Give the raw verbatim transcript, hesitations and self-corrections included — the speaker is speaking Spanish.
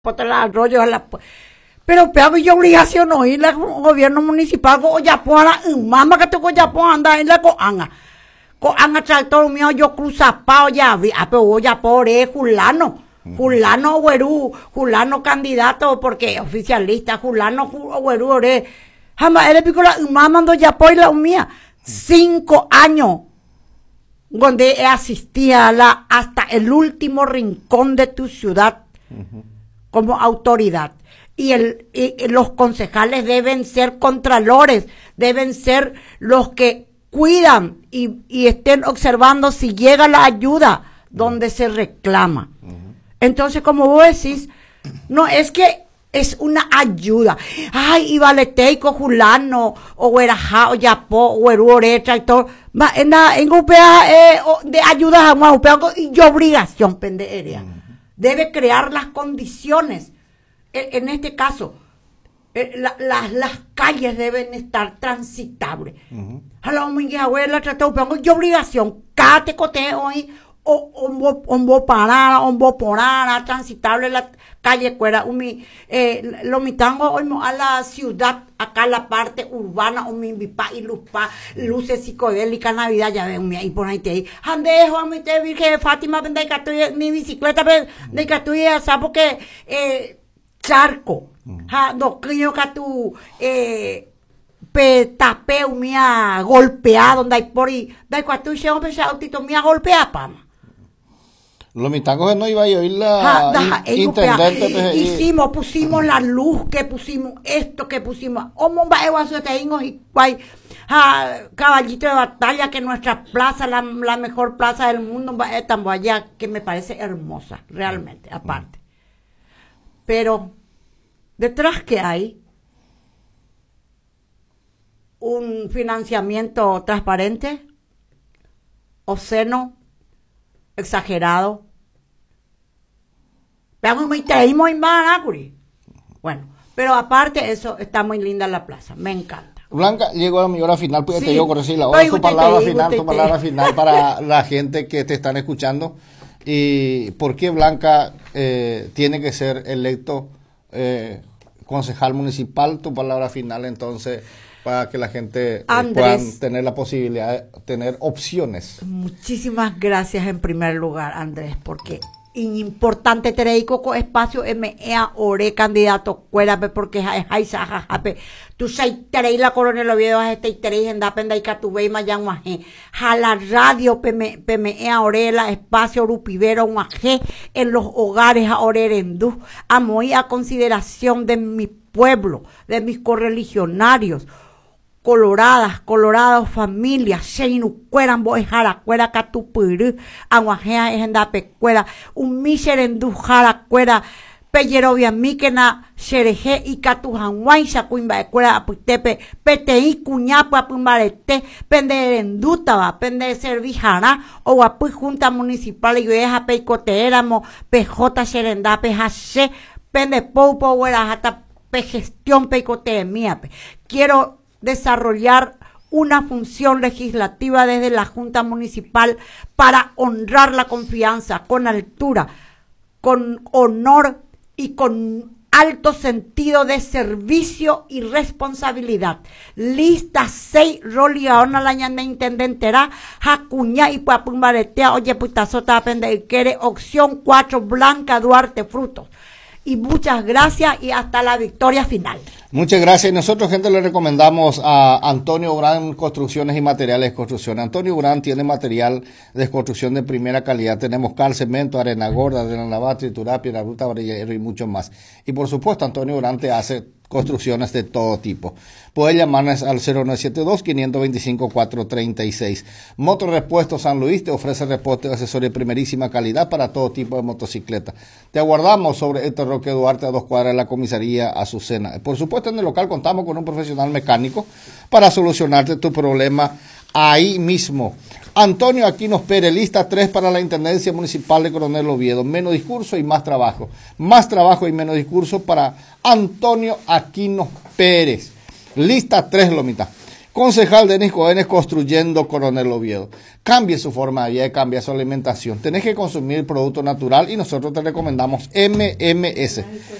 Potela arroyo a la pero peor yo obligación no ir al gobierno municipal go ya pona mama que tú ya pona anda en la co anga co anga tractor mío yo cruza pao ya vi a pero ya por eh fulano fulano güerú fulano candidato porque oficialista fulano güerú ore jamás ele pico la mama ando ya por la mía cinco años donde asistía a la hasta el último rincón de tu ciudad. Uh-huh. Como autoridad y, el, y, y los concejales deben ser contralores, deben ser los que cuidan y, y estén observando si llega la ayuda donde se reclama. Uh-huh. Entonces, como vos decís, no es que es una ayuda. Ay, y valeteico fulano o huerajá o yapó o eruorecha y todo. Va en la en upea eh, de ayuda a upea y obligación pendeeria. Uh-huh. Debe crear las condiciones. En, en este caso, eh, la, la, las calles deben estar transitables. Uh-huh. A la abuela trató de obligación. Cate cote hoy o ombo parara, ombo porara, transitable la calle cuera. Umi eh, lo mitango hoy a la ciudad, acá la parte urbana, umi bipa y lupa, luces psicodélicas, Navidad, ya veo, ahí por ahí te ahí. Andejo, a mi te Virgen Fátima, de catuya, mi bicicleta, de catuya, ¿sabes? Porque, eh, charco, ha, no creo que tu, eh, pe tapeo mía golpeado, donde hay por ahí, de catuya, hombre, ya autito mía golpea, pama. Los mitangos no iba a oír la ja, in, intendente P G I. Hicimos, pusimos la luz, que pusimos esto, que pusimos, como va a y caballito de batalla, que nuestra plaza, la, la mejor plaza del mundo, va tan allá, que me parece hermosa, realmente, aparte. Pero, detrás que hay un financiamiento transparente, obsceno, exagerado. Veamos muy traímos y más, bueno, pero aparte de eso, está muy linda la plaza, me encanta. Blanca, llegó a mi hora final, pues sí. Te digo, conocí la hora, tu palabra te, final, te, tu te. palabra final para la gente que te están escuchando. ¿Y por qué Blanca eh, tiene que ser electo eh, concejal municipal? Tu palabra final, entonces, para que la gente Andrés, pueda tener la posibilidad de tener opciones. Muchísimas gracias en primer lugar, Andrés, porque importante tener coco espacio M E A ore candidato cuérape porque es hay jajape tú sai tenéis la coronel Oviedo a este tenéis en dapenda y catubei mayan guaje jala radio pm pma orela espacio rupivero guaje en los hogares a orerendú a muy a consideración de mi pueblo, de mis correligionarios coloradas, colorados familias, seinu cueran boejara, cuera catupuru, aguajea ejendape cuera, un miserendu jara cuera, peyerovia mikena, xereje y catujanguay, sacuimba cuera, aputepe, petei cuñapa, pumbarete, penderendutaba, pende servijara, o apu junta municipal y oeja peicoteéramo, pejota xerendape, jase, pende poupo, huera, hasta pegestión peicote mía. Quiero desarrollar una función legislativa desde la Junta Municipal para honrar la confianza con altura, con honor y con alto sentido de servicio y responsabilidad. Lista seis roliaona la ñanda intendentera, jacuña y puapumbaretea, oye putasota apende quiere opción cuatro Blanca Duarte Frutos. Y muchas gracias y hasta la victoria final. Muchas gracias. Nosotros, gente, le recomendamos a Antonio Urán Construcciones y Materiales de Construcción. Antonio Urán tiene material de construcción de primera calidad. Tenemos cal, cemento, arena gorda, arena lavada, triturada, piedra bruta, varillero y mucho más. Y por supuesto, Antonio Urán te hace construcciones de todo tipo. Puede llamarnos al cero nueve siete dos, cinco dos cinco, cuatro tres seis. Motorrepuesto San Luis te ofrece repuesto de asesoría de primerísima calidad para todo tipo de motocicleta. Te aguardamos sobre Héctor Roque Duarte a dos cuadras de la comisaría Azucena. Por supuesto, en el local contamos con un profesional mecánico para solucionarte tu problema ahí mismo. Antonio Aquinos Pérez, lista tres para la Intendencia Municipal de Coronel Oviedo. Menos discurso y más trabajo. Más trabajo y menos discurso para Antonio Aquinos Pérez. Lista tres, Lomita. Concejal Denis Cohenes, construyendo Coronel Oviedo. Cambie su forma de vida y cambie su alimentación. Tenés que consumir producto natural y nosotros te recomendamos M M S.